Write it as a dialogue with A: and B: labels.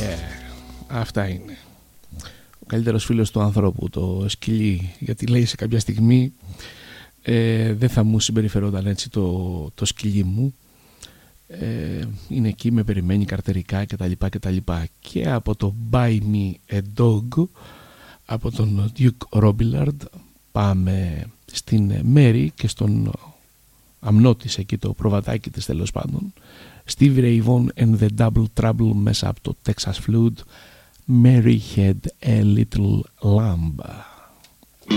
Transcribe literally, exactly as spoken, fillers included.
A: Yeah, αυτά είναι. Ο καλύτερος φίλος του ανθρώπου, το σκυλί, γιατί λέει σε κάποια στιγμή ε, δεν θα μου συμπεριφερόταν έτσι το, το σκυλί μου. Ε, είναι εκεί, με περιμένει καρτερικά κτλ, κτλ. Και από το Buy Me a Dog, από τον Duke Robillard, πάμε στην Mary και στον αμνότης εκεί, το προβατάκι της τέλος πάντων, Stevie Ray Vaughan and the Double Trouble, μέσα από το Texas Flood, Mary Had a Little Lamb.